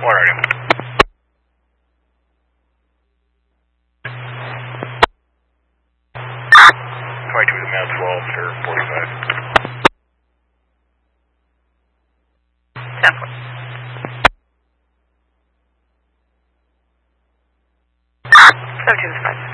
radio. 22 to Mount 12, sir, 45. 10. 17 is fine.